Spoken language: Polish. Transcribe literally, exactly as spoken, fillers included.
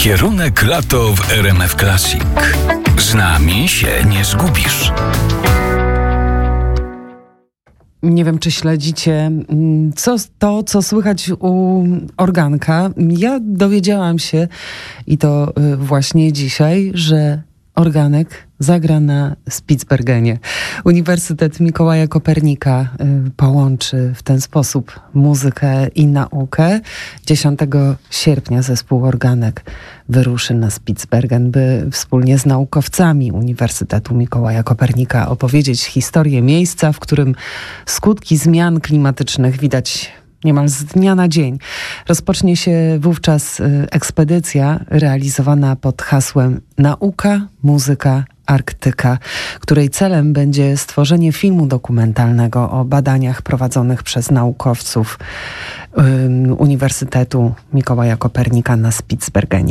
Kierunek lato w R M F Classic. Z nami się nie zgubisz. Nie wiem, czy śledzicie co, to, co słychać u organka. Ja dowiedziałam się, i to właśnie dzisiaj, że organek zagra na Spitsbergenie. Uniwersytet Mikołaja Kopernika y, połączy w ten sposób muzykę i naukę. dziesiątego sierpnia zespół organek wyruszy na Spitsbergen, by wspólnie z naukowcami Uniwersytetu Mikołaja Kopernika opowiedzieć historię miejsca, w którym skutki zmian klimatycznych widać niemal z dnia na dzień. Rozpocznie się wówczas ekspedycja realizowana pod hasłem Nauka, Muzyka, Arktyka, której celem będzie stworzenie filmu dokumentalnego o badaniach prowadzonych przez naukowców um, Uniwersytetu Mikołaja Kopernika na Spitsbergenie.